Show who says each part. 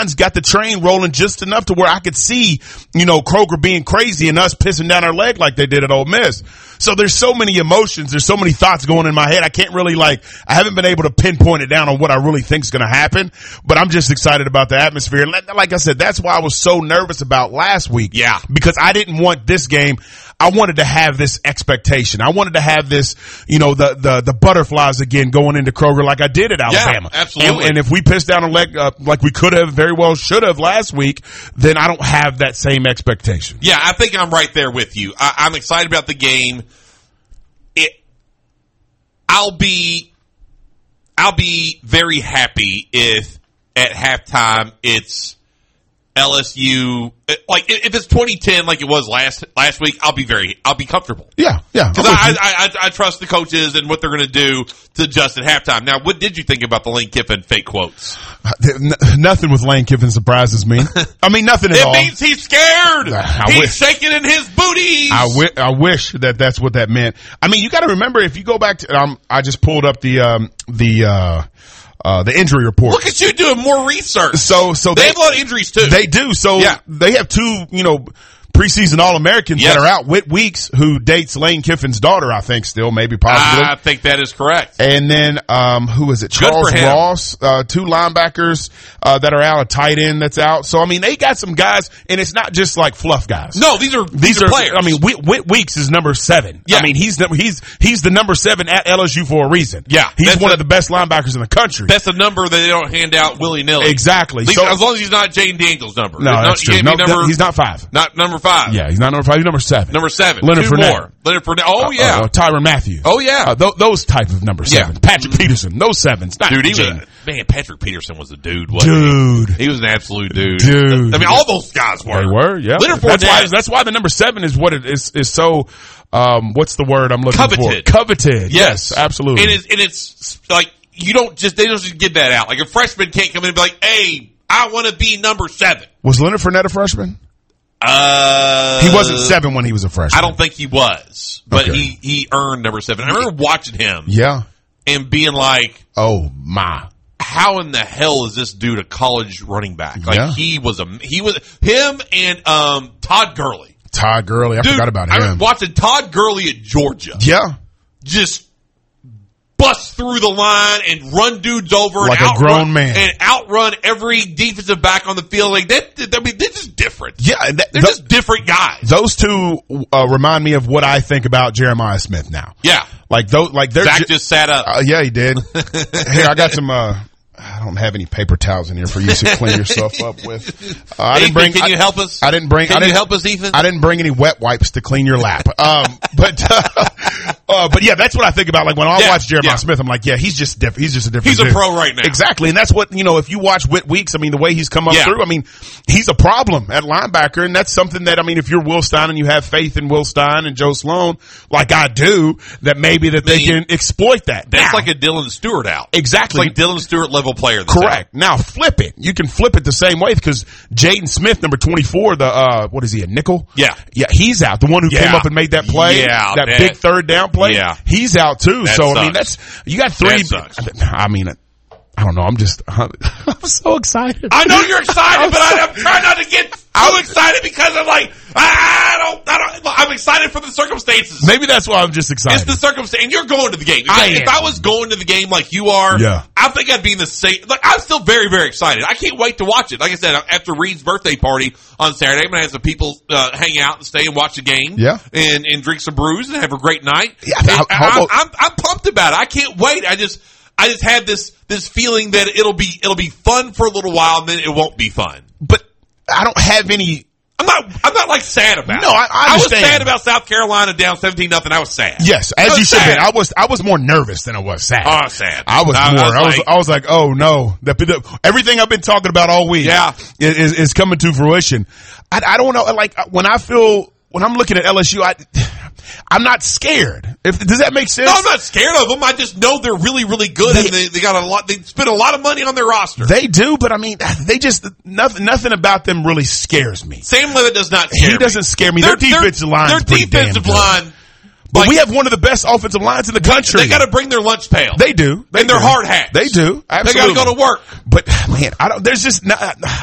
Speaker 1: Don's got the train rolling just enough to where I could see, Kroger being crazy and us pissing down our leg like they did at Ole Miss. So there's so many emotions. There's so many thoughts going in my head. I can't really I haven't been able to pinpoint it down on what I really think is going to happen, but I'm just excited about the atmosphere. Like I said, that's why I was so nervous about last week.
Speaker 2: Yeah.
Speaker 1: Because I didn't want this game. I wanted to have this expectation. I wanted to have this, the butterflies again going into Kroger like I did at Alabama.
Speaker 2: Yeah, absolutely.
Speaker 1: And if we pissed down a leg, like we could have, very well should have last week, then I don't have that same expectation.
Speaker 2: Yeah, I think I'm right there with you. I'm excited about the game. I'll be very happy if at halftime it's LSU, if it's 2010 like it was last week, I'll be comfortable.
Speaker 1: Yeah.
Speaker 2: Because I trust the coaches and what they're going to do to adjust at halftime. Now, what did you think about the Lane Kiffin fake quotes?
Speaker 1: Nothing with Lane Kiffin surprises me. I mean, nothing at all.
Speaker 2: It means he's scared. He's shaking in his booties.
Speaker 1: I wish that's what that meant. I mean, you got to remember, if you go back to, I just pulled up the injury report.
Speaker 2: Look at you doing more research.
Speaker 1: So
Speaker 2: they have a lot of injuries too.
Speaker 1: They do. So they have two, preseason All-Americans that are out. Whit Weeks, who dates Lane Kiffin's daughter, I think still, maybe possibly.
Speaker 2: I think that is correct.
Speaker 1: And then, who is it? Charles Ross, two linebackers, that are out, a tight end that's out. So, I mean, they got some guys, and it's not just like fluff guys.
Speaker 2: No, these are players.
Speaker 1: I mean, Whit Weeks is number 7.
Speaker 2: Yeah.
Speaker 1: I mean, he's the number 7 at LSU for a reason.
Speaker 2: Yeah.
Speaker 1: He's one of the best linebackers in the country.
Speaker 2: That's a number that they don't hand out willy-nilly.
Speaker 1: Exactly.
Speaker 2: So, as long as he's not Jaden Daniels' number.
Speaker 1: No, that's true. He's not 5.
Speaker 2: Not number 5.
Speaker 1: Yeah, he's not number 5. He's number 7.
Speaker 2: Number 7.
Speaker 1: Leonard
Speaker 2: Two
Speaker 1: Fournette.
Speaker 2: more. Leonard Fournette. Oh, yeah.
Speaker 1: Tyrann Mathieu.
Speaker 2: Oh, yeah.
Speaker 1: Those type of number 7.
Speaker 2: Yeah.
Speaker 1: Patrick Peterson. Those 7s. Not
Speaker 2: dude, Patrick Peterson was a dude, wasn't he? He was an absolute dude. I mean, all those guys were.
Speaker 1: They were, yeah.
Speaker 2: Leonard Fournette.
Speaker 1: That's why the number 7 is what it is so, what's the word I'm looking for? Coveted. Yes, absolutely.
Speaker 2: And it's like, they don't just get that out. Like, a freshman can't come in and be like, hey, I want to be number 7.
Speaker 1: Was Leonard Fournette a freshman? He wasn't 7 when he was a freshman.
Speaker 2: I don't think he was, but he earned number 7. I remember watching him.
Speaker 1: Yeah.
Speaker 2: And being like,
Speaker 1: oh my.
Speaker 2: How in the hell is this dude a college running back? Like he was him and Todd Gurley.
Speaker 1: Todd Gurley, I forgot about him.
Speaker 2: I was watching Todd Gurley at Georgia.
Speaker 1: Yeah.
Speaker 2: Just bust through the line and run dudes over
Speaker 1: like
Speaker 2: and
Speaker 1: a grown man
Speaker 2: and outrun every defensive back on the field. Like that, I mean, they're just different.
Speaker 1: Yeah,
Speaker 2: they're just different guys.
Speaker 1: Those two remind me of what I think about Jeremiah Smith now.
Speaker 2: Yeah,
Speaker 1: like those, like they're
Speaker 2: Zach just sat up.
Speaker 1: Yeah, he did. Here, I got some. I don't have any paper towels in here for you to clean yourself up with.
Speaker 2: Can you help us?
Speaker 1: Can you
Speaker 2: help us, Ethan?
Speaker 1: I didn't bring any wet wipes to clean your lap. But yeah, that's what I think about. Like when I watch Jeremiah Smith, I'm like, yeah, he's just different. He's just a different.
Speaker 2: He's a pro right now.
Speaker 1: Exactly, and that's what if you watch Whit Weeks, I mean, the way he's come up through, I mean, he's a problem at linebacker, and that's something that if you're Will Stein and you have faith in Will Stein and Joe Sloan, like I do, that maybe they can exploit that.
Speaker 2: That's like a Dylan Stewart out.
Speaker 1: Exactly,
Speaker 2: it's like Dylan Stewart level player.
Speaker 1: Correct. Now flip it. You can flip it the same way because Jaden Smith, number 24, what is he, a nickel?
Speaker 2: Yeah,
Speaker 1: he's out. The one who came up and made that play, that big third down play.
Speaker 2: Yeah,
Speaker 1: he's out too.
Speaker 2: That
Speaker 1: so
Speaker 2: sucks.
Speaker 1: You got 3.
Speaker 2: That sucks.
Speaker 1: I mean, I don't know. I'm so excited.
Speaker 2: I know you're excited, but I'm trying not to get too excited because I'm like, I'm excited for the circumstances.
Speaker 1: Maybe that's why I'm just excited.
Speaker 2: It's the circumstance. And you're going to the game. If I was going to the game like you are, I think I'd be in the same. Like, I'm still very, very excited. I can't wait to watch it. Like I said, after Reed's birthday party on Saturday, I'm going to have some people hang out and stay and watch the game.
Speaker 1: Yeah.
Speaker 2: And drink some brews and have a great night.
Speaker 1: Yeah,
Speaker 2: I'm pumped about it. I can't wait. I just have this feeling that it'll be fun for a little while and then it won't be fun.
Speaker 1: But I don't have any.
Speaker 2: I'm not like sad about it.
Speaker 1: No, I
Speaker 2: was sad about South Carolina down 17-0. I was sad.
Speaker 1: Yes, as you should have been. I was more nervous than I was sad.
Speaker 2: Oh, sad.
Speaker 1: I was like, oh no, everything I've been talking about all week, is coming to fruition. I don't know. Like when I'm looking at LSU, I'm not scared. Does that make sense?
Speaker 2: No, I'm not scared of them. I just know they're really, really good, and they got a lot. They spend a lot of money on their roster.
Speaker 1: They do, but I mean, they just nothing about them really scares me.
Speaker 2: Sam Levitt does not scare me.
Speaker 1: He doesn't scare me. Their defensive line. Their
Speaker 2: defensive line.
Speaker 1: But we have one of the best offensive lines in the country.
Speaker 2: They got to bring their lunch pail.
Speaker 1: They do.
Speaker 2: And their hard hats.
Speaker 1: They do. Absolutely.
Speaker 2: They got to go to work.
Speaker 1: But man, there's just not.